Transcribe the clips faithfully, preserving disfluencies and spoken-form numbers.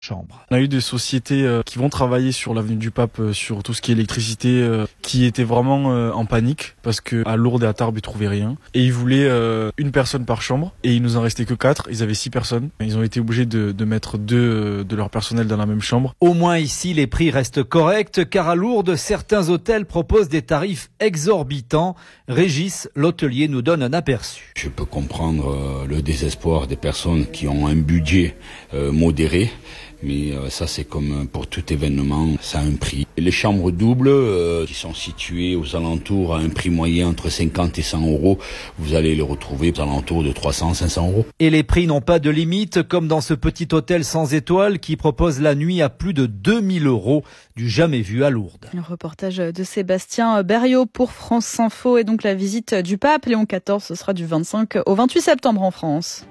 chambre. On a eu des sociétés euh, qui vont travailler sur l'avenue du Pape, euh, sur tout ce qui est électricité, euh, qui étaient vraiment euh, en panique parce que à Lourdes et à Tarbes ils trouvaient rien. Et ils voulaient euh, une personne par chambre et il nous en restait que quatre. Ils avaient six personnes. Ils ont été obligés de, de mettre deux euh, de leur personnel dans la même chambre. Au moins ici, les prix restent corrects car à Lourdes, certains hôtels proposent des tarifs exorbitants. Régis, l'hôtelier, nous donne un aperçu. Je peux comprendre euh, le désespoir des personnes qui ont un budget euh, modéré. Mais euh, ça, c'est comme pour tout événement, ça a un prix. Les chambres doubles, euh, qui sont situées aux alentours à un prix moyen entre cinquante et cent euros, vous allez les retrouver aux alentours de trois cents à cinq cents euros. Et les prix n'ont pas de limite, comme dans ce petit hôtel sans étoiles qui propose la nuit à plus de deux mille euros, du jamais vu à Lourdes. Le reportage de Sébastien Berriot pour France Info et donc la visite du pape Léon quatorze, ce sera du vingt-cinq au vingt-huit septembre en France.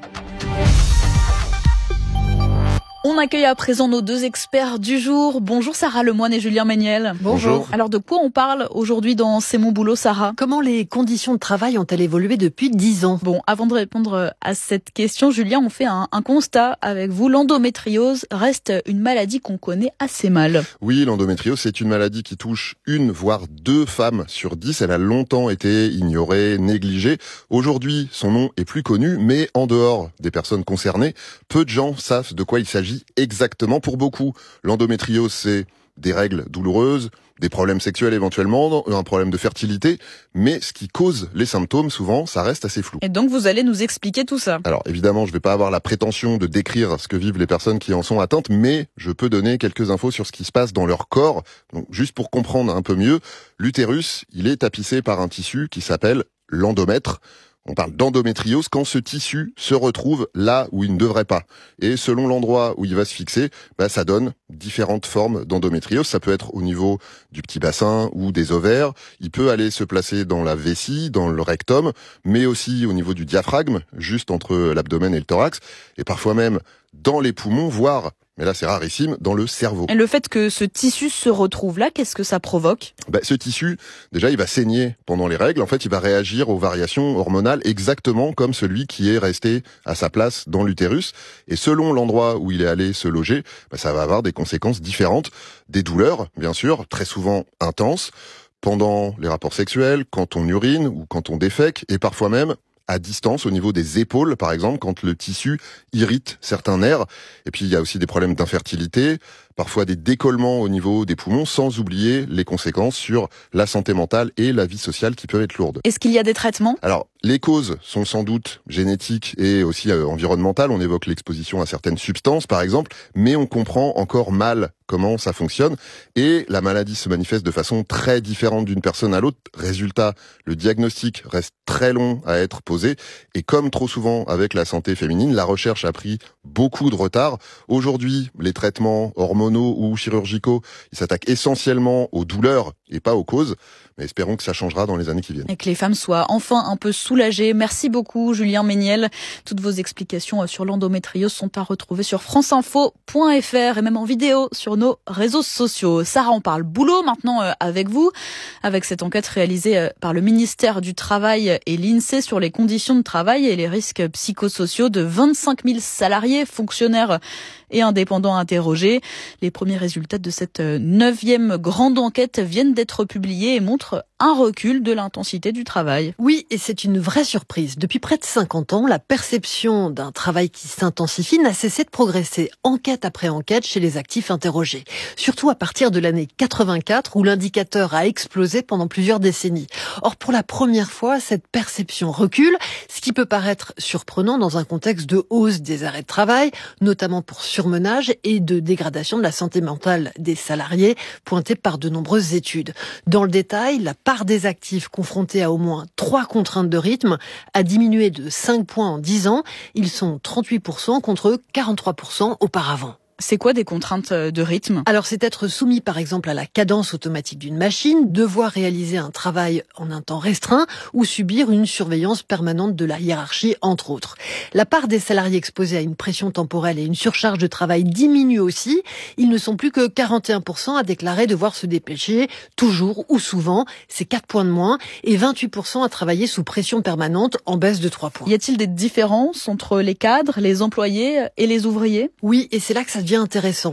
On accueille à présent nos deux experts du jour. Bonjour Sarah Lemoine et Julien Méniel. Bonjour. Alors de quoi on parle aujourd'hui dans C'est mon boulot, Sarah ? Comment les conditions de travail ont-elles évolué depuis dix ans ? Bon, avant de répondre à cette question, Julien, on fait un, un constat avec vous. L'endométriose reste une maladie qu'on connaît assez mal. Oui, l'endométriose, c'est une maladie qui touche une, voire deux femmes sur dix. Elle a longtemps été ignorée, négligée. Aujourd'hui, son nom est plus connu, mais en dehors des personnes concernées, peu de gens savent de quoi il s'agit exactement. Pour beaucoup, l'endométriose, c'est des règles douloureuses, des problèmes sexuels éventuellement, un problème de fertilité, mais ce qui cause les symptômes, souvent, ça reste assez flou. Et donc, vous allez nous expliquer tout ça. Alors, évidemment, je vais pas avoir la prétention de décrire ce que vivent les personnes qui en sont atteintes, mais je peux donner quelques infos sur ce qui se passe dans leur corps. Donc, juste pour comprendre un peu mieux, l'utérus, il est tapissé par un tissu qui s'appelle l'endomètre. On parle d'endométriose quand ce tissu se retrouve là où il ne devrait pas. Et selon l'endroit où il va se fixer, bah, ça donne différentes formes d'endométriose. Ça peut être au niveau du petit bassin ou des ovaires. Il peut aller se placer dans la vessie, dans le rectum, mais aussi au niveau du diaphragme, juste entre l'abdomen et le thorax. Et parfois même dans les poumons, voire, mais là c'est rarissime, dans le cerveau. Et le fait que ce tissu se retrouve là, qu'est-ce que ça provoque ? Bah, ce tissu, déjà, il va saigner pendant les règles. En fait, il va réagir aux variations hormonales exactement comme celui qui est resté à sa place dans l'utérus. Et selon l'endroit où il est allé se loger, bah, ça va avoir des conséquences différentes. Des douleurs, bien sûr, très souvent intenses, pendant les rapports sexuels, quand on urine ou quand on défèque, et parfois même à distance, au niveau des épaules, par exemple, quand le tissu irrite certains nerfs. Et puis, il y a aussi des problèmes d'infertilité, parfois des décollements au niveau des poumons, sans oublier les conséquences sur la santé mentale et la vie sociale qui peuvent être lourdes. Est-ce qu'il y a des traitements ? Alors, les causes sont sans doute génétiques et aussi euh, environnementales. On évoque l'exposition à certaines substances, par exemple, mais on comprend encore mal comment ça fonctionne. Et la maladie se manifeste de façon très différente d'une personne à l'autre. Résultat, le diagnostic reste très long à être posé. Et comme trop souvent avec la santé féminine, la recherche a pris beaucoup de retard. Aujourd'hui, les traitements hormonaux ou chirurgicaux, ils s'attaquent essentiellement aux douleurs et pas aux causes. Mais espérons que ça changera dans les années qui viennent. Et que les femmes soient enfin un peu soulagées. Merci beaucoup, Julien Méniel. Toutes vos explications sur l'endométriose sont à retrouver sur franceinfo point f r et même en vidéo sur nos réseaux sociaux. Sarah, on parle boulot maintenant avec vous, avec cette enquête réalisée par le ministère du Travail et l'INSEE sur les conditions de travail et les risques psychosociaux de vingt-cinq mille salariés, fonctionnaires et indépendants interrogés. Les premiers résultats de cette neuvième grande enquête viennent d'être publiés et montrent un recul de l'intensité du travail. Oui, et c'est une vraie surprise. Depuis près de cinquante ans, la perception d'un travail qui s'intensifie n'a cessé de progresser, enquête après enquête, chez les actifs interrogés. Surtout à partir de l'année quatre-vingt-quatre, où l'indicateur a explosé pendant plusieurs décennies. Or, pour la première fois, cette perception recule, ce qui peut paraître surprenant dans un contexte de hausse des arrêts de travail, notamment pour surmenage et de dégradation de la santé mentale des salariés, pointés par de nombreuses études. Dans le détail, la part des actifs confrontés à au moins trois contraintes de rythme a diminué de cinq points en dix ans. Ils sont trente-huit pour cent contre quarante-trois pour cent auparavant. C'est quoi des contraintes de rythme ? Alors, c'est être soumis, par exemple, à la cadence automatique d'une machine, devoir réaliser un travail en un temps restreint ou subir une surveillance permanente de la hiérarchie, entre autres. La part des salariés exposés à une pression temporelle et une surcharge de travail diminue aussi. Ils ne sont plus que quarante et un pour cent à déclarer devoir se dépêcher, toujours ou souvent. C'est quatre points de moins. Et vingt-huit pour cent à travailler sous pression permanente, en baisse de trois points. Y a-t-il des différences entre les cadres, les employés et les ouvriers ? Oui, et c'est là que ça devient devient intéressant.